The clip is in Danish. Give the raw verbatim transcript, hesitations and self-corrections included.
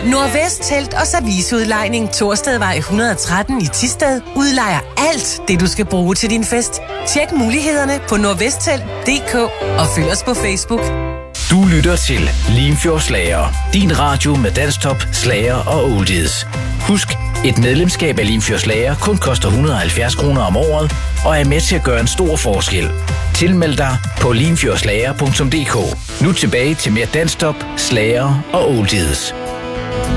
Nordvest Telt og Serviceudlejning Torstedvej et hundrede og tretten i Thisted udlejer alt det, du skal bruge til din fest. Tjek mulighederne på nordvesttelt punktum d k og følg os på Facebook. Du lytter til Limfjord Slager, din radio med dansktop, slager og oldies. Husk, et medlemskab af Limfjord Slager kun koster et hundrede og halvfjerds kroner om året og er med til at gøre en stor forskel. Tilmeld dig på limfjordslager punktum d k. Nu tilbage til mere dansktop, slager og oldies.